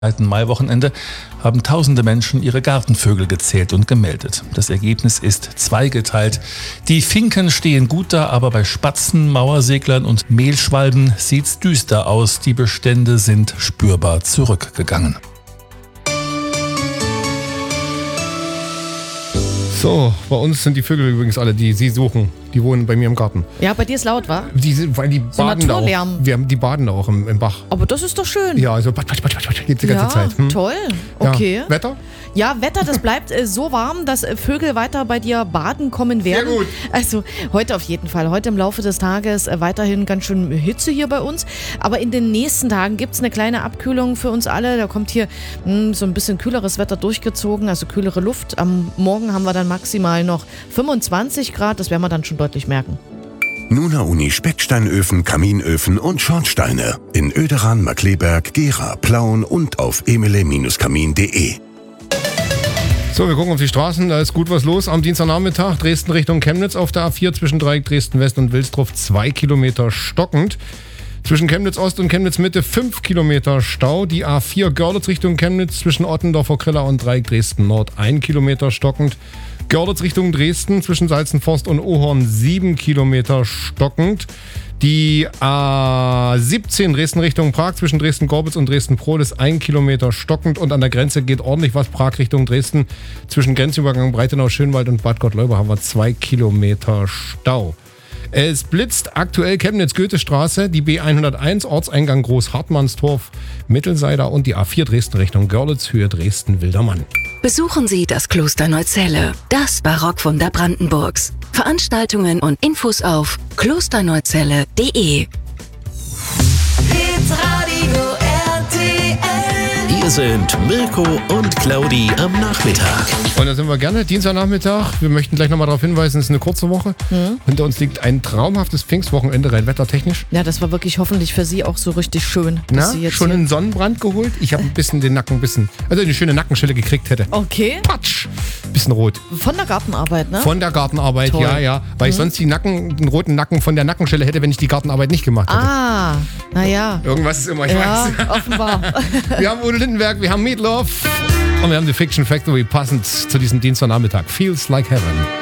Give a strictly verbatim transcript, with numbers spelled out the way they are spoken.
Am Maiwochenende haben tausende Menschen ihre Gartenvögel gezählt und gemeldet. Das Ergebnis ist zweigeteilt. Die Finken stehen gut da, aber bei Spatzen, Mauerseglern und Mehlschwalben sieht's düster aus. Die Bestände sind spürbar zurückgegangen. So, bei uns sind die Vögel übrigens alle, die Sie suchen. Die wohnen bei mir im Garten. Ja, bei dir ist laut, wa? Die sind, weil die So baden da auch. Naturlärm. Wir haben die baden da auch im, im Bach. Aber das ist doch schön. Ja, also batsch, batsch, batsch, batsch, geht die ganze Ja, Zeit. Hm? toll. Okay. Ja. Wetter? Ja, Wetter, das bleibt äh, so warm, dass äh, Vögel weiter bei dir baden kommen werden. Sehr gut. Also heute auf jeden Fall. Heute im Laufe des Tages äh, weiterhin ganz schön Hitze hier bei uns. Aber in den nächsten Tagen gibt es eine kleine Abkühlung für uns alle. Da kommt hier mh, so ein bisschen kühleres Wetter durchgezogen, also kühlere Luft. Am Morgen haben wir dann maximal noch fünfundzwanzig Grad. Das werden wir dann schon deutlich merken. Nuna Uni Specksteinöfen, Kaminöfen und Schornsteine in Oederan, Markkleeberg, Gera, Plauen und auf emele Kamin punkt de. So, wir gucken auf die Straßen, da ist gut was los. Am Dienstagnachmittag Dresden Richtung Chemnitz auf der A vier zwischen Dreieck Dresden West und Wilsdruff zwei Kilometer stockend. Zwischen Chemnitz Ost und Chemnitz Mitte fünf Kilometer Stau. Die A vier Görlitz Richtung Chemnitz zwischen Ottendorfer Kriller und Dreieck Dresden Nord ein Kilometer stockend. Görlitz Richtung Dresden zwischen Salzenforst und Ohorn sieben Kilometer stockend. Die A siebzehn Dresden Richtung Prag zwischen Dresden-Gorbitz und Dresden-Prohl ein Kilometer stockend und an der Grenze geht ordentlich was. Prag Richtung Dresden zwischen Grenzübergang Breitenau-Schönwald und Bad Gottleuba haben wir zwei Kilometer Stau. Es blitzt aktuell Chemnitz-Goethestraße, die B hunderteins, Ortseingang Groß-Hartmannstorf, Mittelseider und die A vier Dresden Richtung Görlitz, Höhe Dresden-Wildermann. Besuchen Sie das Kloster Neuzelle, das Barockwunder Brandenburgs. Veranstaltungen und Infos auf klosterneuzelle punkt de. Hier sind Mirko und Claudi am Nachmittag. Und da sind wir gerne, Dienstagnachmittag. Wir möchten gleich nochmal darauf hinweisen, es ist eine kurze Woche. Mhm. Hinter uns liegt ein traumhaftes Pfingstwochenende, rein wettertechnisch. Ja, das war wirklich hoffentlich für Sie auch so richtig schön. Na, dass Sie jetzt schon hier einen Sonnenbrand geholt? Ich habe ein bisschen den Nacken, ein bisschen, also eine schöne Nackenschelle gekriegt hätte. Okay. Patsch! Bisschen rot. Von der Gartenarbeit, ne? Von der Gartenarbeit, Toll. ja, ja. Weil ich sonst die Nacken, den roten Nacken von der Nackenschelle hätte, wenn ich die Gartenarbeit nicht gemacht hätte. Ah, naja. Irgendwas ist immer, ich Ja, weiß. offenbar. Wir haben Udo Lindenberg, wir haben Meatloaf und wir haben die Fiction Factory passend zu diesem Dienstagnachmittag. Feels like Heaven.